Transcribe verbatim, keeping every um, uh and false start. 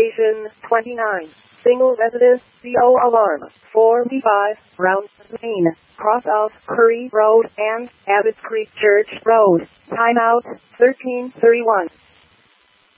Station twenty-nine. Single residence, C O alarm, forty-five, Round Main, cross of Curry Road and Abbott Creek Church Road. Timeout, thirteen thirty-one.